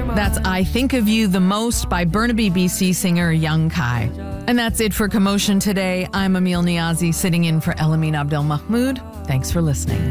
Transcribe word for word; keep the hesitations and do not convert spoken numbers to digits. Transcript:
That's I Think of You the Most by Burnaby, B C singer Young Kai. And that's it for Commotion today. I'm Emil Niazi, sitting in for Elamin Abdel Mahmoud. Thanks for listening.